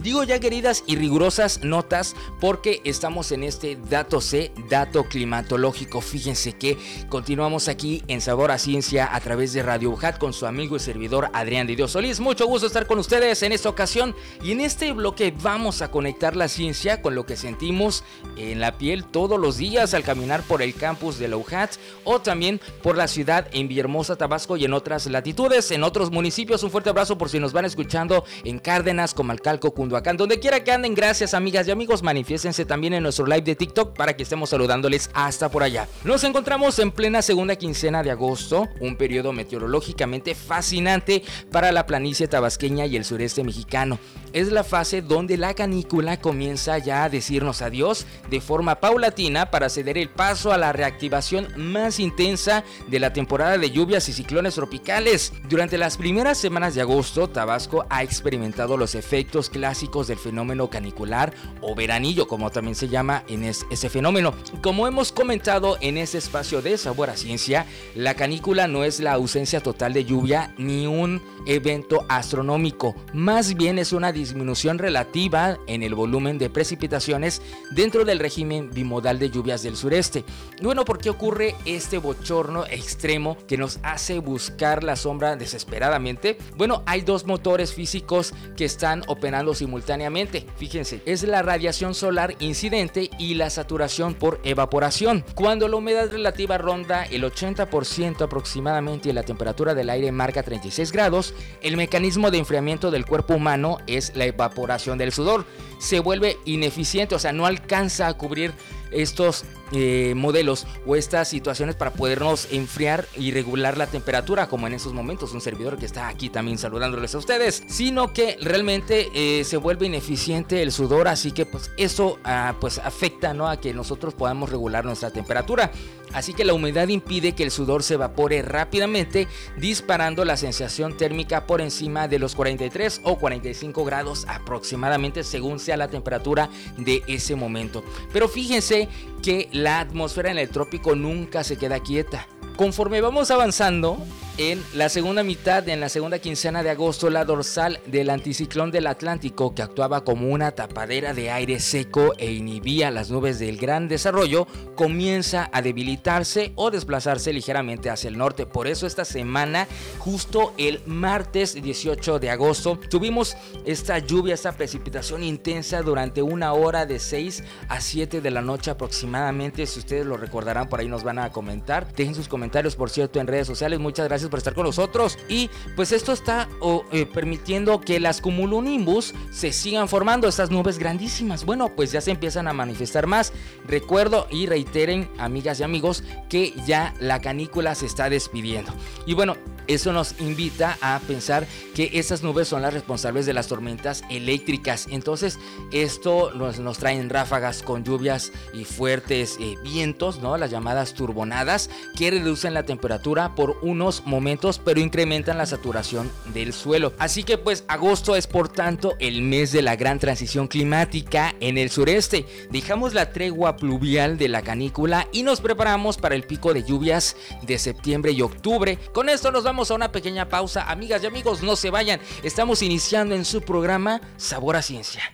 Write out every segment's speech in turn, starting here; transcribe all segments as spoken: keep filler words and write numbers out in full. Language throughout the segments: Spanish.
Digo ya queridas y rigurosas notas porque estamos en este Dato C, dato climatológico. Fíjense que continuamos aquí en Sabor a Ciencia a través de Radio UJAT con su amigo y servidor Adrián de Dios Solís. Mucho gusto estar con ustedes en esta ocasión y en este bloque vamos a conectar la ciencia con lo que sentimos en la piel todos los días al caminar por el campus de la UJAT o también por la ciudad en Villahermosa, Tabasco y en otras latitudes, en otros municipios. Un fuerte abrazo por si nos van escuchando en Cárdenas, Comalcalco, Cunduacán. Donde quiera que anden, gracias amigas y amigos, manifiéstense también en nuestro live de TikTok para que estemos saludándoles hasta por allá. Nos encontramos en plena segunda quincena de agosto, un periodo meteorológicamente fascinante para la planicie tabasqueña y el sureste mexicano. Es la fase donde la canícula comienza ya a decirnos adiós de forma paulatina para ceder el paso a la reactivación más intensa de la temporada de lluvias y ciclones tropicales. Durante las primeras semanas de agosto, Tabasco ha experimentado los efectos clásicos del fenómeno canicular o veranillo, como también se llama en es, ese fenómeno. Como hemos comentado en este espacio de Sabor a Ciencia, la canícula no es la ausencia total de lluvia ni un evento astronómico, más bien es una disminución relativa en el volumen de precipitaciones dentro del régimen bimodal de lluvias del sureste. Y bueno, ¿por qué ocurre este bochorno extremo que nos hace buscar la sombra desesperadamente? Bueno, hay dos motores físicos que están operando simultáneamente. Fíjense, es la radiación solar incidente y la saturación por evaporación. Cuando la humedad relativa ronda el ochenta por ciento aproximadamente y la temperatura del aire marca treinta y seis grados, el mecanismo de enfriamiento del cuerpo humano es la evaporación del sudor. Se vuelve ineficiente, o sea, no alcanza a cubrir estos eh, modelos o estas situaciones para podernos enfriar y regular la temperatura, como en esos momentos un servidor que está aquí también saludándoles a ustedes, sino que realmente eh, se vuelve ineficiente el sudor, así que pues eso ah, pues afecta, ¿no?, a que nosotros podamos regular nuestra temperatura. Así que la humedad impide que el sudor se evapore rápidamente, disparando la sensación térmica por encima de los cuarenta y tres o cuarenta y cinco grados aproximadamente, según sea la temperatura de ese momento. Pero fíjense que la atmósfera en el trópico nunca se queda quieta. Conforme vamos avanzando en la segunda mitad, en la segunda quincena de agosto, la dorsal del anticiclón del Atlántico, que actuaba como una tapadera de aire seco e inhibía las nubes del gran desarrollo, comienza a debilitarse o desplazarse ligeramente hacia el norte. Por eso esta semana, justo el martes dieciocho de agosto, tuvimos esta lluvia, esta precipitación intensa durante una hora de seis a siete de la noche aproximadamente. Si ustedes lo recordarán, por ahí nos van a comentar. Dejen sus comentarios, por cierto, en redes sociales. Muchas gracias por estar con nosotros. Y pues esto está oh, eh, permitiendo que las cumulonimbus se sigan formando, estas nubes grandísimas. Bueno, pues ya se empiezan a manifestar más. Recuerdo y reiteren, amigas y amigos, que ya la canícula se está despidiendo. Y bueno, eso nos invita a pensar que estas nubes son las responsables de las tormentas eléctricas. Entonces esto nos, nos trae en ráfagas con lluvias y fuertes eh, vientos, ¿no?, las llamadas turbonadas, que reducen la temperatura por unos momentos pero incrementan la saturación del suelo. Así que pues agosto es por tanto el mes de la gran transición climática en el sureste. Dejamos la tregua pluvial de la canícula y nos preparamos para el pico de lluvias de septiembre y octubre. Con esto nos vamos a una pequeña pausa. Amigas y amigos, no se vayan. Estamos iniciando en su programa Sabor a Ciencia.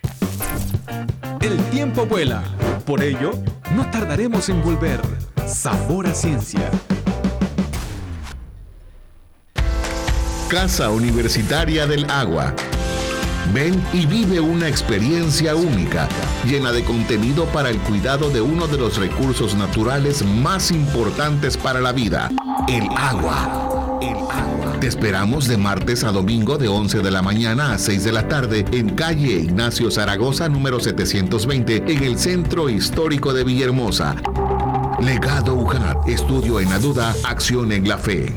El tiempo vuela. Por ello, no tardaremos en volver. Sabor a Ciencia. Casa Universitaria del Agua. Ven y vive una experiencia única, llena de contenido para el cuidado de uno de los recursos naturales más importantes para la vida, el agua. El agua. Te esperamos de martes a domingo de once de la mañana a seis de la tarde en calle Ignacio Zaragoza número setecientos veinte en el Centro Histórico de Villahermosa. Legado UJAT, estudio en la duda, acción en la fe.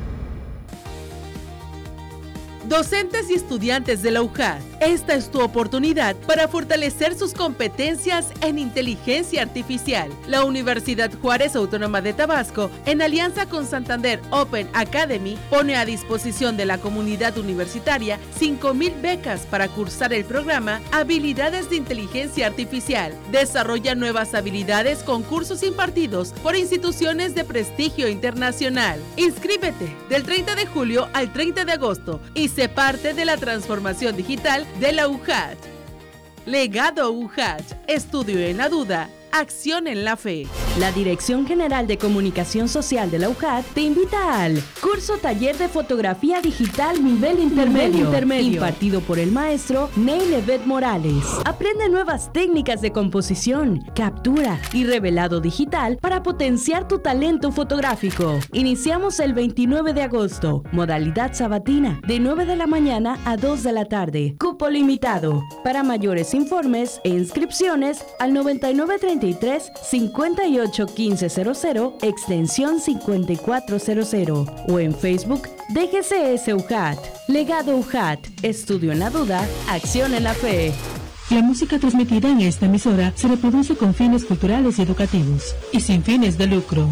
Docentes y estudiantes de la UJAT, esta es tu oportunidad para fortalecer sus competencias en inteligencia artificial. La Universidad Juárez Autónoma de Tabasco, en alianza con Santander Open Academy, pone a disposición de la comunidad universitaria cinco mil becas para cursar el programa Habilidades de Inteligencia Artificial. Desarrolla nuevas habilidades con cursos impartidos por instituciones de prestigio internacional. Inscríbete del treinta de julio al treinta de agosto y sé parte de la transformación digital de la UJAT. Legado U J A T, estudio en la duda, acción en la fe. La Dirección General de Comunicación Social de la U J A T te invita al curso taller de fotografía digital nivel intermedio, nivel intermedio impartido por el maestro Neil Evet Morales. Aprende nuevas técnicas de composición, captura y revelado digital para potenciar tu talento fotográfico. Iniciamos el veintinueve de agosto, modalidad sabatina, de nueve de la mañana a dos de la tarde. Cupo limitado. Para mayores informes e inscripciones al noventa y nueve treinta y tres cincuenta y ocho quince cero cero, extensión cincuenta y cuatro cero cero, o en Facebook D G C S U J A T. Legado U J A T, estudio en la duda, acción en la fe. La música transmitida en esta emisora se reproduce con fines culturales y educativos y sin fines de lucro.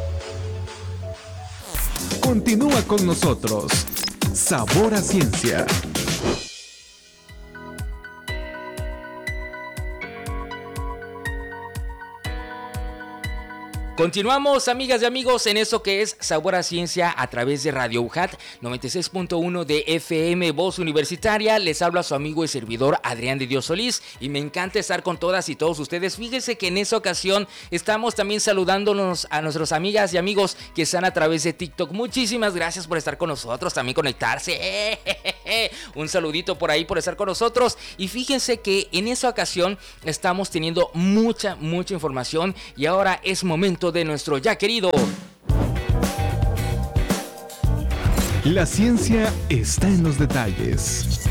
Continúa con nosotros. Sabor a Ciencia. Continuamos, amigas y amigos, en eso que es Sabor a Ciencia a través de Radio U J A T noventa y seis punto uno de F M, Voz Universitaria. Les habla su amigo y servidor Adrián de Dios Solís y me encanta estar con todas y todos ustedes. Fíjense que en esa ocasión estamos también saludándonos a nuestras amigas y amigos que están a través de TikTok. Muchísimas gracias por estar con nosotros, también conectarse. Un saludito por ahí por estar con nosotros. Y fíjense que en esa ocasión estamos teniendo mucha, mucha información y ahora es momento de nuestro ya querido. La ciencia está en los detalles.